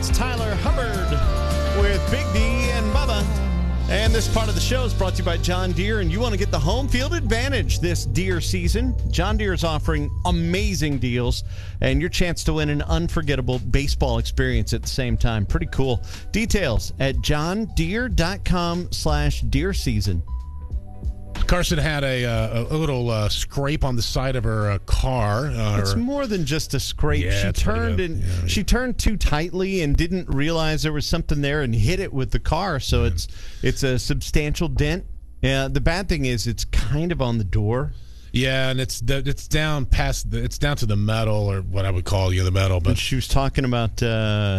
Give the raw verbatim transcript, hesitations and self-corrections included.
It's Tyler Hubbard with Big D and Bubba. And this part of the show is brought to you by John Deere, and you want to get the home field advantage this Deere season. John Deere is offering amazing deals and your chance to win an unforgettable baseball experience at the same time. Pretty cool. Details at johndeere.com slash deer season. Carson had a, uh, a little uh, scrape on the side of her uh, car. Uh, it's her, more than just a scrape. Yeah, she turned and yeah, she turned too tightly and didn't realize there was something there and hit it with the car. So yeah. it's it's a substantial dent. Yeah. The bad thing is it's kind of on the door. Yeah, and it's it's down past the, it's down to the metal, or what I would call you know, the metal. But and she was talking about. Uh,